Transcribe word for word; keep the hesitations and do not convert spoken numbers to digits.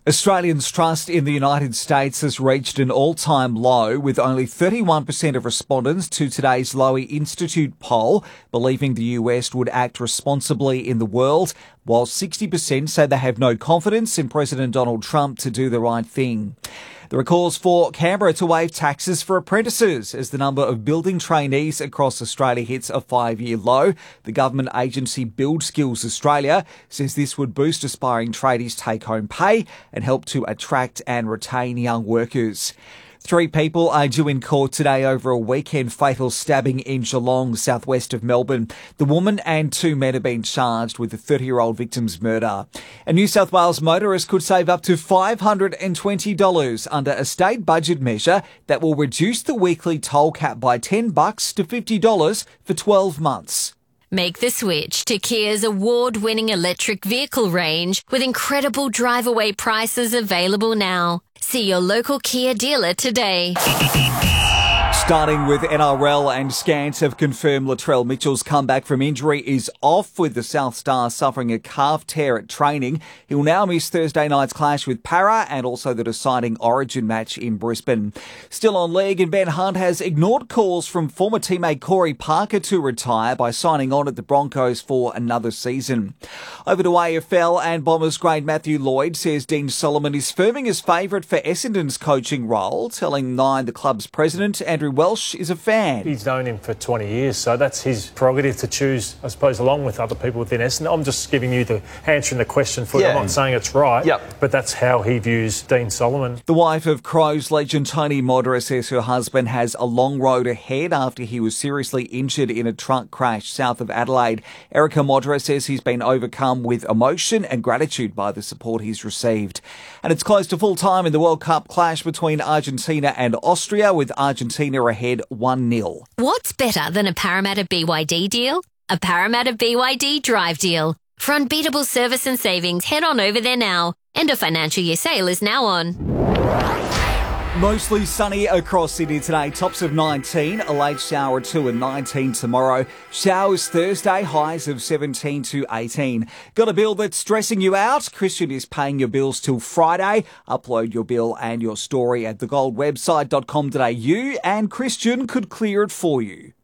Australians' trust in the United States has reached an all-time low, with only thirty-one percent of respondents to today's Lowy Institute poll believing the U S would act responsibly in the world, while sixty percent say they have no confidence in President Donald Trump to do the right thing. There are calls for Canberra to waive taxes for apprentices as the number of building trainees across Australia hits a five-year low. The government agency Build Skills Australia says this would boost aspiring tradies' take-home pay and help to attract and retain young workers. Three people are due in court today over a weekend fatal stabbing in Geelong, southwest of Melbourne. The woman and two men have been charged with the thirty-year-old victim's murder. A New South Wales motorist could save up to five hundred twenty dollars under a state budget measure that will reduce the weekly toll cap by ten bucks to fifty dollars for twelve months. Make the switch to Kia's award-winning electric vehicle range with incredible drive-away prices available now. See your local Kia dealer today. Starting with N R L, and scans have confirmed Latrell Mitchell's comeback from injury is off, with the South Star suffering a calf tear at training. He'll now miss Thursday night's clash with Para and also the deciding Origin match in Brisbane. Still on league, and Ben Hunt has ignored calls from former teammate Corey Parker to retire by signing on at the Broncos for another season. Over to A F L, and Bombers great Matthew Lloyd says Dean Solomon is firming as favourite for Essendon's coaching role, telling Nine the club's president, Andrew Welsh, is a fan. He's known him for twenty years, so that's his prerogative to choose, I suppose, along with other people within Essendon. I'm just giving you the answering the question for you. Yeah. I'm not saying it's right, Yep. but that's how he views Dean Solomon. The wife of Crows legend Tony Modra says her husband has a long road ahead after he was seriously injured in a truck crash south of Adelaide. Erica Modra says he's been overcome with emotion and gratitude by the support he's received. And it's close to full time in the World Cup clash between Argentina and Austria, with Argentina ahead one nil. What's better than a Parramatta B Y D deal? A Parramatta B Y D drive deal. For unbeatable service and savings, head on over there now. End of financial year sale is now on. Mostly sunny across Sydney today. Tops of nineteen, a late shower or two, and nineteen tomorrow. Showers Thursday, highs of seventeen to eighteen. Got a bill that's stressing you out? Christian is paying your bills till Friday. Upload your bill and your story at the gold website dot com dot a u and Christian could clear it for you.